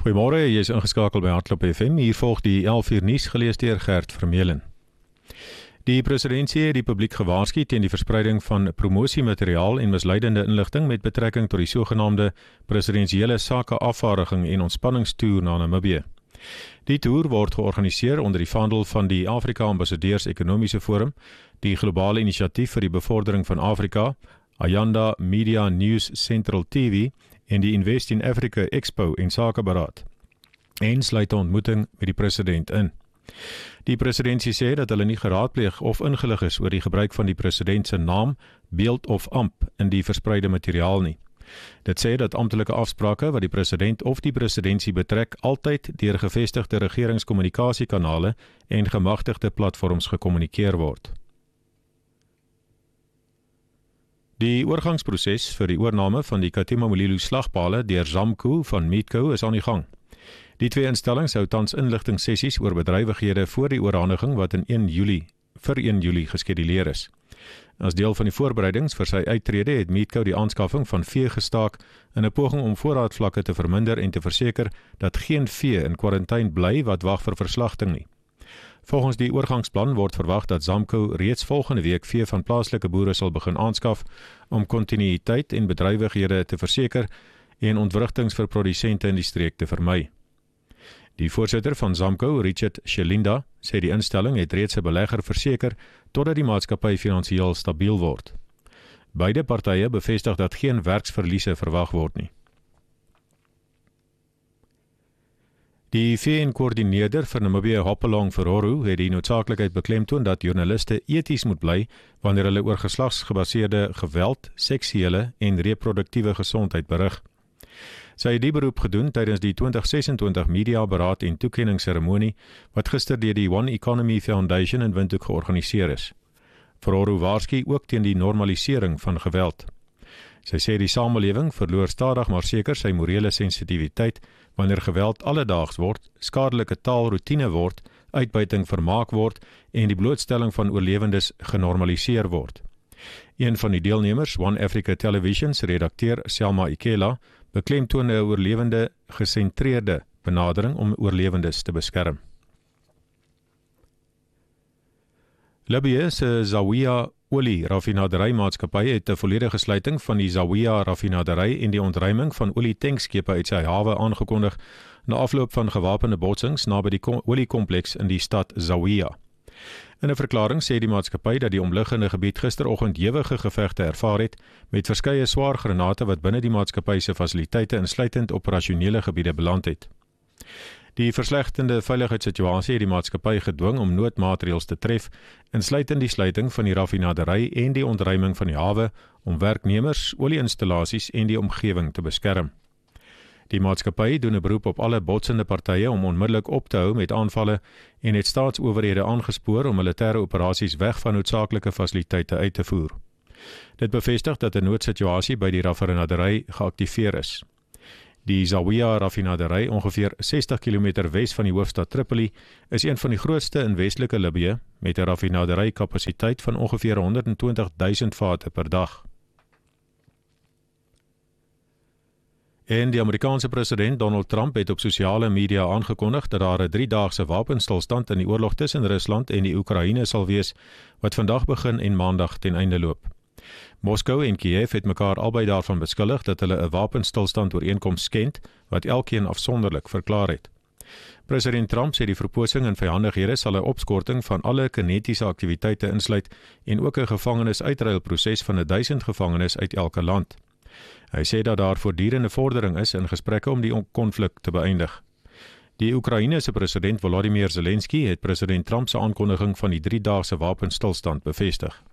Goeiemôre, jy is ingeskakel by Hardloop FM. Hier volg die 11 uur nuus gelees deur Gert Vermeulen. Die presidentsie het die publiek gewaarsku teen die verspreiding van promosiemateriaal en misleidende inligting met betrekking tot die sogenaamde presidensiële sake afvaardiging en ontspanningstoer na Namibië. Die toer word georganiseer onder die vaandel van die Afrika Ambassadeurs Ekonomiese Forum, die Globale Inisiatief vir die Bevordering van Afrika, Ayanda Media News Central TV en die Invest in Africa Expo en Sakeberaad, en sluit 'n ontmoeting met die president in. Die presidentsie sê dat hulle nie geraadpleeg of ingelig is oor die gebruik van die president se naam, beeld of amp in die verspreide materiaal nie. Dit sê dat amptelike afsprake wat die president of die presidentsie betrek altyd deur gevestigde regeringskommunikasiekanale en gemagtigde platforms gekommunikeer word. Die oorgangsproses vir die oorname van die Katima Mulilo slagpale deur Zamco van Meetco is aan die gang. Die twee instellings hou tans inligtingssessies oor bedrywighede voor die oorhandiging wat in 1 Julie geskeduleer is. As deel van die voorbereidings vir sy uittrede het Meetco die aanskaffing van vee gestaak in 'n poging om voorraadvlakke te verminder en te verseker dat geen vee in kwarantyne bly wat wag vir verslagting nie. Volgens die oorgangsplan word verwag dat Zamco reeds volgende week vee van plaaslike boere sal begin aanskaf om kontinuïteit en bedrywighede te verseker en ontwrigtings vir produsente in die streek te vermy. Die voorsitter van Zamco, Richard Shelinda, sê die instelling het reeds 'n belegger verseker totdat die maatskappy finansiëel stabiel word. Beide partye bevestig dat geen werksverliese verwag word nie. Die VN-koördineerder vir Namibië, Hopalong Verhoru, het die noodsaaklikheid beklemtoon dat joernaliste eties moet bly wanneer hulle oor geslagsgebaseerde geweld, seksuele en reproduktiewe gesondheid berig. Sy het die beroep gedoen tydens die 2026 mediaberaad en toekenningsseremonie wat gister deur die One Economy Foundation in Windhoek georganiseer is. Verhoru waarsku ook teen die normalisering van geweld. Sy sê die samelewing verloor stadig maar seker sy morele sensitiwiteit wanneer geweld alledaags word, skadelike taal roetine word, uitbuiting vermaak word en die blootstelling van oorlewendes genormaliseer word. Een van die deelnemers, One Africa Television se redakteur Selma Ikela, beklemtoon 'n oorlewende gesentreerde benadering om oorlewendes te beskerm. Libië se Zawiya olie raffinaderymaatskappy het 'n volledige sluiting van die Zawiya raffinadery en die ontruiming van olietankschepe uit sy hawe aangekondig na afloop van gewapende botsings naby die oliekompleks in die stad Zawiya. In 'n verklaring sê die maatskappy dat die omliggende gebied gisteroggend ewige gevegte ervaar het met verskeie swaar granate wat binne die maatskappy se fasiliteite insluitend operasionele gebiede beland het. Die verslegtende veiligheidssituasie het die maatskappy gedwing om noodmaatreëls te tref, insluitend die sluiting van die raffinadery en die ontruiming van die hawe om werknemers, olieinstallasies en die omgewing te beskerm. Die maatskappy doen 'n beroep op alle botsende partye om onmiddellik op te hou met aanvalle en het staatsowerhede aangespoor om militêre operasies weg van noodsaaklike fasiliteite uit te voer. Dit bevestig dat 'n noodsituasie by die raffinadery geaktiveer is. Die Zawiya raffinadery, ongeveer 60 km wes van die hoofstad Tripoli, is een van die grootste in Westelike Libië met 'n raffinadery kapasiteit van ongeveer 120.000 vate per dag. En die Amerikaanse president Donald Trump het op sosiale media aangekondig dat daar 'n 3-daagse wapenstilstand in die oorlog tussen Rusland en die Oekraïne sal wees, wat vandag begin en maandag ten einde loop. Moskou en Kiev het mekaar albei daarvan beskuldig dat hulle 'n wapenstilstand ooreenkoms skend, wat elkeen afsonderlik verklaar het. President Trump sê die verposing in vyandighede sal 'n opskorting van alle kinetiese aktiwiteite insluit en ook 'n gevangenes-uitruilproses van 1000 gevangenes uit elke land. Hy sê dat daar voortdurende vordering is in gesprekke om die konflik te beëindig. Die Oekraïense president Volodymyr Zelensky het president Trump se aankondiging van die 3-daagse wapenstilstand bevestig.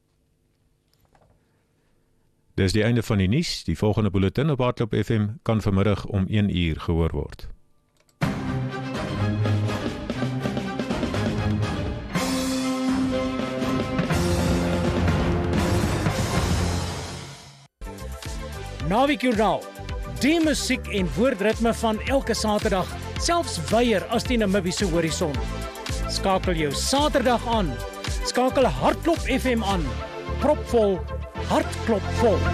Dis die einde van die nuus. Die volgende bulletin op Hardloop FM kan vanmiddag om 1 uur gehoor word. Naweekjoernaal, die musiek en woordritme van elke Saterdag, selfs weier as die Namibiese horison. Skakel jou Saterdag aan. Skakel Hardloop FM aan. Propvol, hartklopvol.